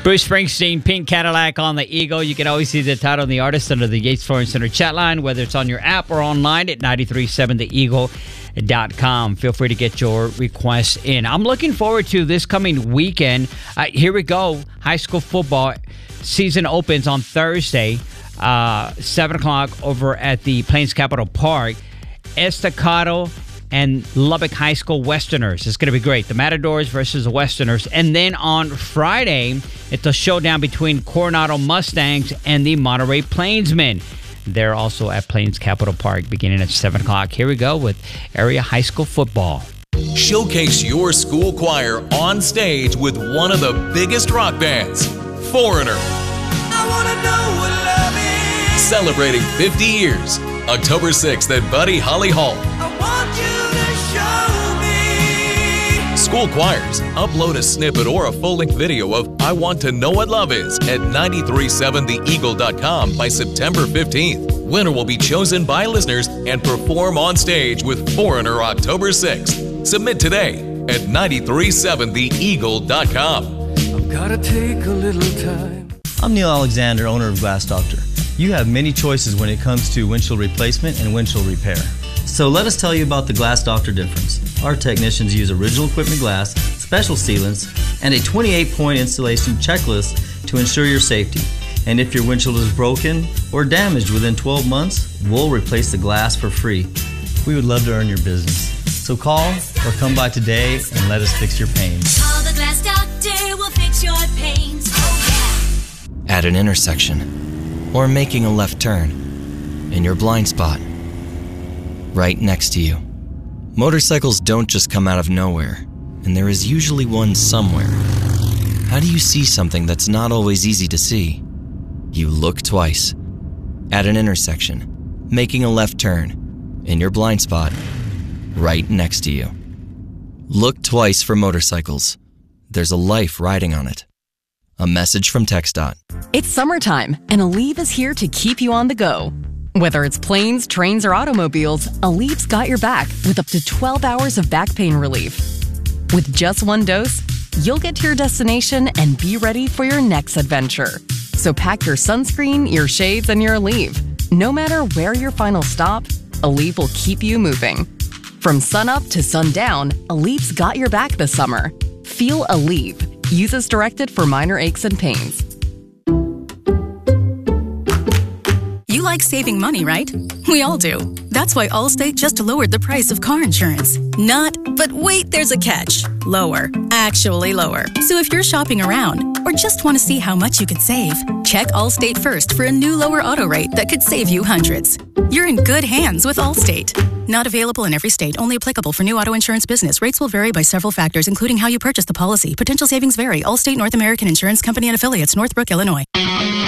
Bruce Springsteen, Pink Cadillac on the Eagle. You can always see the title and the artist under the Yates Flooring Center chat line, whether it's on your app or online at 937theeagle.com. Feel free to get your requests in. I'm looking forward to this coming weekend. Here we go. High school football season opens on Thursday, 7 o'clock over at the Plains Capital Park. Estacado and Lubbock High School Westerners. It's going to be great. The Matadors versus the Westerners. And then on Friday, it's a showdown between Coronado Mustangs and the Monterey Plainsmen. They're also at Plains Capital Park beginning at 7 o'clock. Here we go with area high school football. Showcase your school choir on stage with one of the biggest rock bands, Foreigner. I wanna know what love is. Celebrating 50 years, October 6th at Buddy Holly Hall. I want you to show me. School choirs, upload a snippet or a full-length video of I Want to Know What Love Is at 937theeagle.com by September 15th. Winner will be chosen by listeners and perform on stage with Foreigner October 6th. Submit today at 937theeagle.com. I've gotta take a little time. I'm Neil Alexander, owner of Glass Doctor. You have many choices when it comes to windshield replacement and windshield repair. So let us tell you about the Glass Doctor difference. Our technicians use original equipment glass, special sealants, and a 28-point installation checklist to ensure your safety. And if your windshield is broken or damaged within 12 months, we'll replace the glass for free. We would love to earn your business. So call or come by today and let us fix your pains. Call the Glass Doctor, we'll fix your pains. Oh, yeah. At an intersection, or making a left turn, in your blind spot, right next to you. Motorcycles don't just come out of nowhere, and there is usually one somewhere. How do you see something that's not always easy to see? You look twice. At an intersection, making a left turn, in your blind spot, right next to you. Look twice for motorcycles. There's a life riding on it. A message from TxDOT. It's summertime, and Aleve is here to keep you on the go. Whether it's planes, trains, or automobiles, Aleve's got your back with up to 12 hours of back pain relief. With just one dose, you'll get to your destination and be ready for your next adventure. So pack your sunscreen, your shades, and your Aleve. No matter where your final stop, Aleve will keep you moving. From sunup to sundown, Aleve's got your back this summer. Feel Aleve. Use as directed for minor aches and pains. You like saving money, right? We all do. That's why Allstate just lowered the price of car insurance. But wait, there's a catch. Lower. Actually lower. So if you're shopping around or just want to see how much you could save, check Allstate first for a new lower auto rate that could save you hundreds. You're in good hands with Allstate. Not available in every state. Only applicable for new auto insurance business. Rates will vary by several factors, including how you purchase the policy. Potential savings vary. Allstate North American Insurance Company and Affiliates, Northbrook, Illinois.